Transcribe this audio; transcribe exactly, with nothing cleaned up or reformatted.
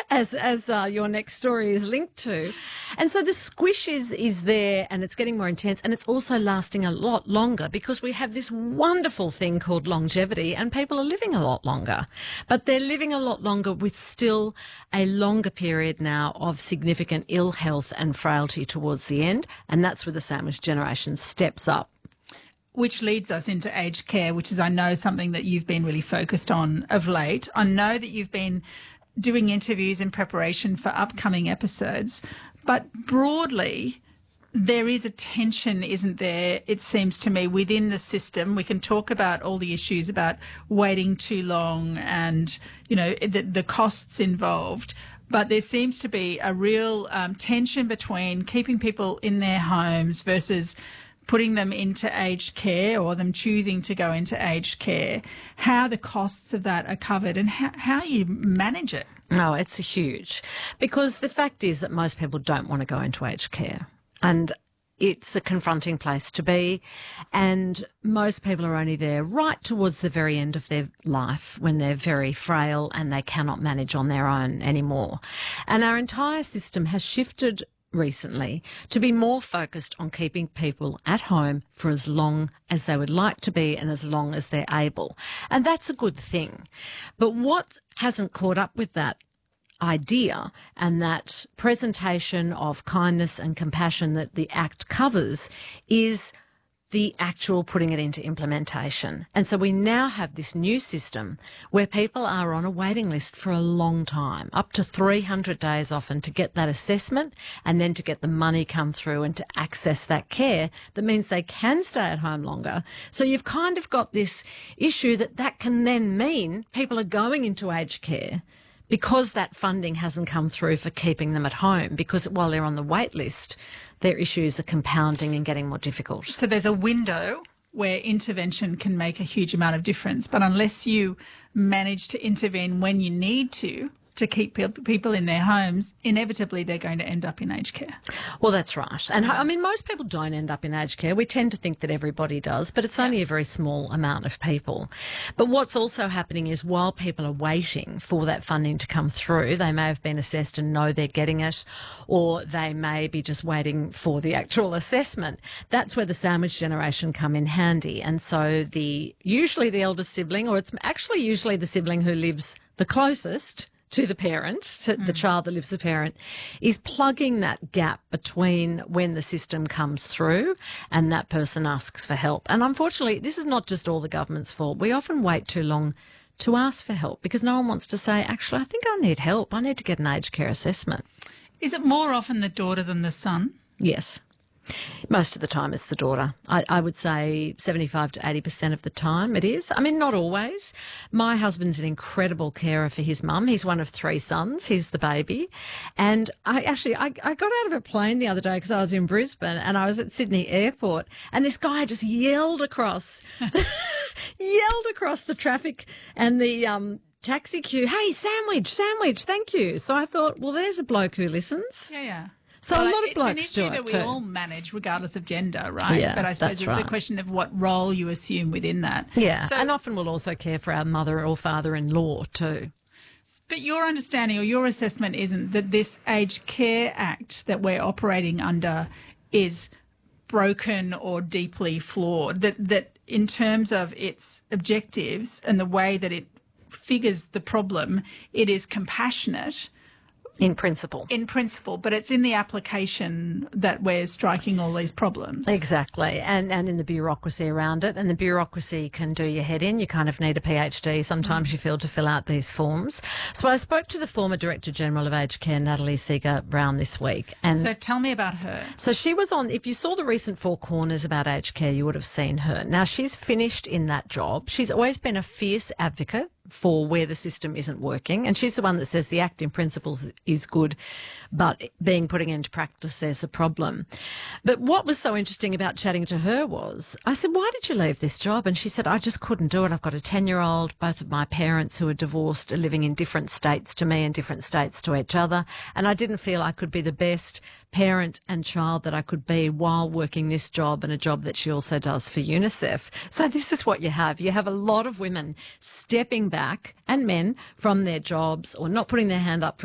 as as uh, your next story is linked to. And so the squish is, is there, and it's getting more intense, and it's also lasting a lot longer because we have this wonderful thing called longevity, and people are living a lot longer. But they're living a lot longer with still a longer period now of significant ill health and frailty towards the end, and that's where the sandwich generation steps up. Which leads us into aged care, which is, I know, something that you've been really focused on of late. I know that you've been doing interviews in preparation for upcoming episodes, but broadly, there is a tension, isn't there, it seems to me, within the system. We can talk about all the issues about waiting too long and, you know, the, the costs involved. But there seems to be a real um, tension between keeping people in their homes versus putting them into aged care or them choosing to go into aged care, how the costs of that are covered and how, how you manage it. Oh, it's huge. Because the fact is that most people don't want to go into aged care. And it's a confronting place to be. And most people are only there right towards the very end of their life when they're very frail and they cannot manage on their own anymore. And our entire system has shifted recently to be more focused on keeping people at home for as long as they would like to be and as long as they're able. And that's a good thing. But what hasn't caught up with that idea and that presentation of kindness and compassion that the Act covers is the actual putting it into implementation. And so we now have this new system where people are on a waiting list for a long time, up to three hundred days often, to get that assessment and then to get the money come through and to access that care. That means they can stay at home longer. So you've kind of got this issue that that can then mean people are going into aged care because that funding hasn't come through for keeping them at home, because while they're on the wait list, their issues are compounding and getting more difficult. So there's a window where intervention can make a huge amount of difference, but unless you manage to intervene when you need to, to keep people in their homes, inevitably they're going to end up in aged care. Well, that's right. And I mean, most people don't end up in aged care. We tend to think that everybody does, but it's only a very small amount of people. But what's also happening is while people are waiting for that funding to come through, they may have been assessed and know they're getting it, or they may be just waiting for the actual assessment. That's where the sandwich generation come in handy. And so the usually the eldest sibling, or it's actually usually the sibling who lives the closest to the parent, to mm. the child that lives with the parent, is plugging that gap between when the system comes through and that person asks for help. And unfortunately, this is not just all the government's fault. We often wait too long to ask for help because no one wants to say, actually, I think I need help. I need to get an aged care assessment. Is it more often the daughter than the son? Yes. Most of the time it's the daughter. I, I would say seventy-five to eighty percent of the time it is. I mean, not always. My husband's an incredible carer for his mum. He's one of three sons. He's the baby. And I actually, I, I got out of a plane the other day because I was in Brisbane and I was at Sydney Airport and this guy just yelled across, yelled across the traffic and the, um, taxi queue, hey, sandwich, sandwich, thank you. So I thought, well, there's a bloke who listens. Yeah, yeah. So well, a lot of blokes do it It's an issue that we too. all manage regardless of gender, right? Yeah, but I suppose that's it's right. a question of what role you assume within that. Yeah, so, and often we'll also care for our mother or father-in-law too. But your understanding or your assessment isn't that this Aged Care Act that we're operating under is broken or deeply flawed, that, that in terms of its objectives and the way that it figures the problem, it is compassionate. In principle. In principle, but it's in the application that we're striking all these problems. Exactly, and and in the bureaucracy around it. And the bureaucracy can do your head in. You kind of need a PhD sometimes mm. you feel to fill out these forms. So I spoke to the former Director General of Aged Care, Natalie Seeger-Brown, this week. And so tell me about her. So she was on, if you saw the recent Four Corners about aged care, you would have seen her. Now, she's finished in that job. She's always been a fierce advocate for where the system isn't working. And she's the one that says the Act in principles is good, but being put into practice, there's a problem. But what was so interesting about chatting to her was, I said, why did you leave this job? And she said, I just couldn't do it. I've got a ten-year-old. Both of my parents who are divorced are living in different states to me and different states to each other. And I didn't feel I could be the best parent and child that I could be while working this job and a job that she also does for UNICEF. So this is what you have. You have a lot of women stepping back and men from their jobs or not putting their hand up for